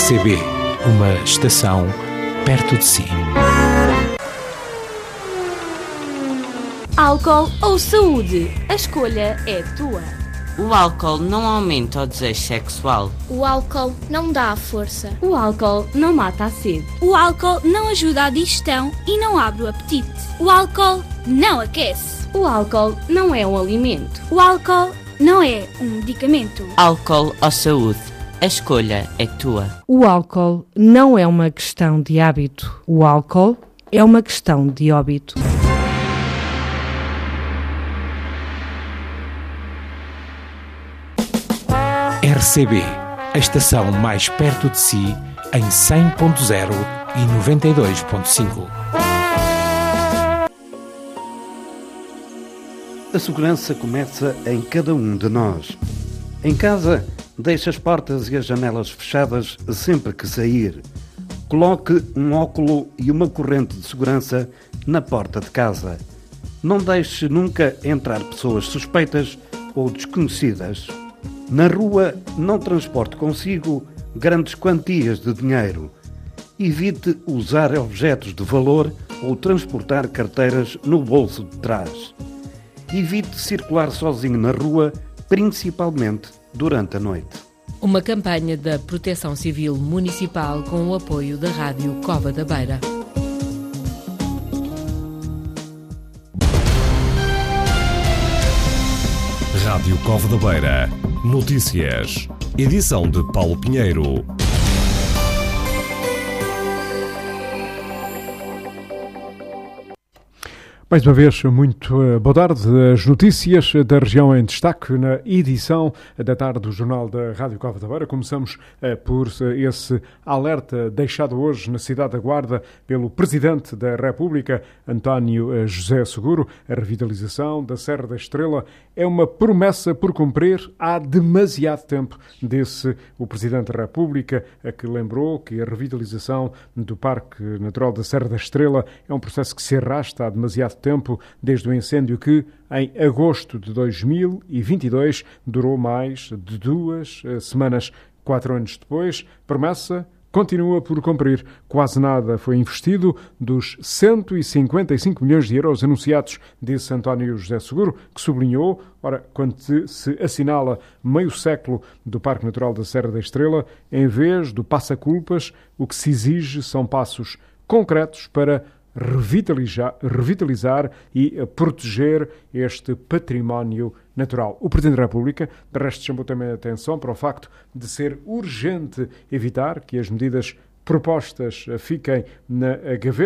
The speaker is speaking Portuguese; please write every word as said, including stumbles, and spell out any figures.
C B, uma estação perto de si. Álcool ou saúde? A escolha é tua. O álcool não aumenta o desejo sexual. O álcool não dá a força. O álcool não mata a sede. O álcool não ajuda à digestão e não abre o apetite. O álcool não aquece. O álcool não é um alimento. O álcool não é um medicamento. Álcool ou saúde? A escolha é tua. O álcool não é uma questão de hábito. O álcool é uma questão de óbito. R C B, a estação mais perto de si, em cem ponto zero e noventa e dois ponto cinco. A segurança começa em cada um de nós. Em casa, deixe as portas e as janelas fechadas sempre que sair. Coloque um óculo e uma corrente de segurança na porta de casa. Não deixe nunca entrar pessoas suspeitas ou desconhecidas. Na rua, não transporte consigo grandes quantias de dinheiro. Evite usar objetos de valor ou transportar carteiras no bolso de trás. Evite circular sozinho na rua, principalmente durante a noite. Uma campanha da Proteção Civil Municipal com o apoio da Rádio Cova da Beira. Rádio Cova da Beira. Notícias. Edição de Paulo Pinheiro. Mais uma vez, muito uh, boa tarde. As notícias da região em destaque na edição da tarde do Jornal da Rádio Cova da Beira. Começamos uh, por uh, esse alerta deixado hoje na cidade da Guarda pelo Presidente da República, António uh, José Seguro. A revitalização da Serra da Estrela é uma promessa por cumprir há demasiado tempo, disse o Presidente da República, a que lembrou que a revitalização do Parque Natural da Serra da Estrela é um processo que se arrasta há demasiado tempo, desde o incêndio que, em agosto de dois mil e vinte e dois, durou mais de duas semanas. Quatro anos depois, promessa continua por cumprir. Quase nada foi investido dos cento e cinquenta e cinco milhões de euros anunciados, disse António José Seguro, que sublinhou, ora, quando se assinala meio século do Parque Natural da Serra da Estrela, em vez do passa-culpas, o que se exige são passos concretos para Revitalizar, revitalizar e proteger este património natural. O Presidente da República, de resto, chamou também a atenção para o facto de ser urgente evitar que as medidas propostas fiquem na gaveta